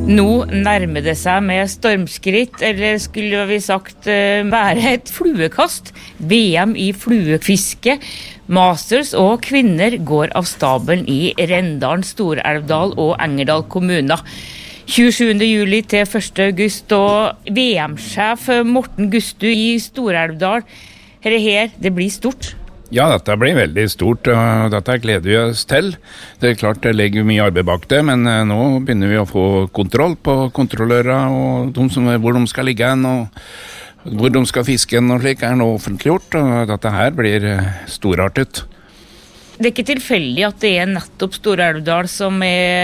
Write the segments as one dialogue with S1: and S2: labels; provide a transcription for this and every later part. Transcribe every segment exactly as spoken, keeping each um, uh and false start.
S1: Nå nærmer det seg med stormskritt, eller skulle vi sagt være et fluekast. V M i fluefiske, Masters og kvinner går av stabelen i Rendalen, Stor-Elvdal og Engerdal kommuner. tjuesjuende juli til første august, og V M-sjef Morten Gustu i Stor-Elvdal. Her, her, det blir stort.
S2: Ja, dette blir veldig stort, og dette gleder vi oss til. Det er klart det ligger mye arbeid bak det, men nå begynner vi å få kontroll på kontrollører og de som, hvor de skal ligge hen, og hvor de skal fiske og slik er nå offentliggjort, og dette her blir storartet.
S1: Det er ikke tilfeldig at det er nettopp Stor-Elvdal som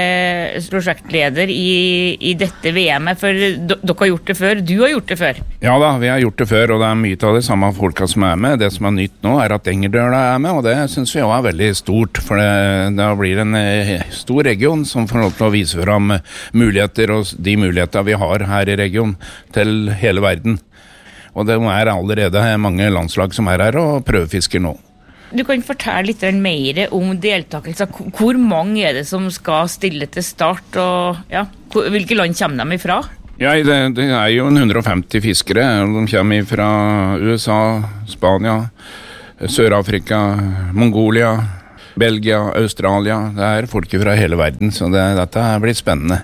S1: er prosjektleder i, i dette V M-et, for dere har gjort det før, du har gjort det før.
S2: Ja da, vi har gjort det før, og det er mye av de samme folka som er med. Det som er nytt nå er at Engerdal er med, og det synes vi også er veldig stort, for det, det blir en stor region som får lov til å vise fram muligheter, og de muligheter vi har her i regionen til hele verden. Og det er allerede mange landslag som er her og prøvefisker nå.
S1: Du kan fortelle litt mer om deltakelse. Hvor mange er det som skal stille til start, og ja, hvilke land kommer de ifra?
S2: Ja, det, det er jo hundre og femti fiskere. De kommer fra U S A, Spania, Sør-Afrika, Mongolia, Belgia, Australia. Det er folk fra hele verden, så det, dette blir spennende.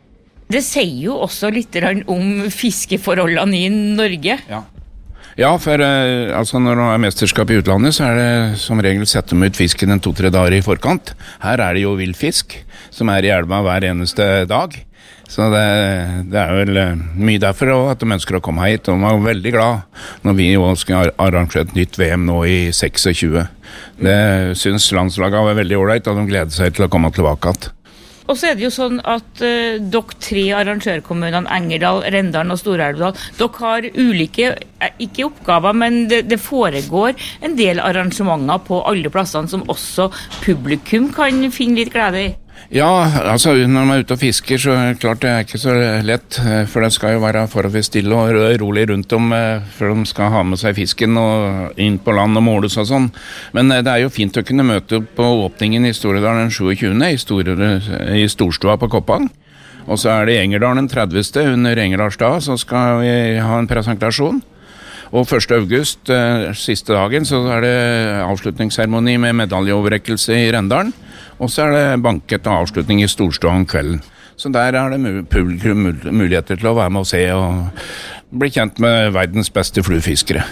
S1: Det sier jo også litt om fiskeforholdene i Norge.
S2: Ja. Ja, for eh, altså når det er mesterskap i utlandet, så er det som regel sett dem ut fisken en to-tre dager i forkant. Her er det jo villfisk, som er i elva hver eneste dag. Så det, det er vel mye derfor også at de ønsker å komme hit. Og de var veldig glad når vi jo skal arrangere et nytt V M nå i tjueseks. Det synes landslaget var veldig ordentlig, og de gleder seg til å komme tilbake igjen.
S1: Og så er det jo sånn at uh, dere tre arrangørkommunene, Engerdal, Rendalen og Stor-Elvdal, dere har ulike, ikke oppgaver, men det, det foregår en del arrangementer på alle plassene som også publikum kan finne litt glede i.
S2: Ja, altså når man er ute og fisker, så er det klart det er ikke så lett, for det skal jo være forholdsvis stille og rolig rundt om før de skal ha med seg fisken og inn på land og måles og sånn. Men det er jo fint å kunne møte opp på åpningen i Stor-Elvdal den tjuesjuende i, Store, i Storstua på Koppang. Og så er det i Engerdal den tredivte under Engerdalsdag, så skal vi ha en presentasjon. Og første august, siste dagen, så er det avslutningsseremoni med medaljeoverrekkelse i Rendalen. Og så er det banket og avslutning i Storstua om kvelden. Så der er det publikum muligheter til å være med og se og bli kjent med verdens beste fluefiskere.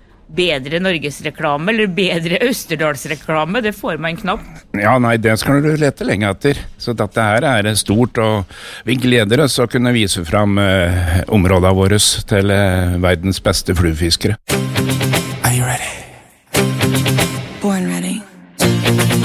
S1: Bedre Norgesreklame eller bedre Østerdalsreklame, det får man knapt.
S2: Ja, nei, det skal du lete lenge etter. Så dette her er stort, og vi gleder oss å kunne vise fram eh, områdene våre til eh, verdens beste fluefiskere.
S3: Are you ready? Born ready.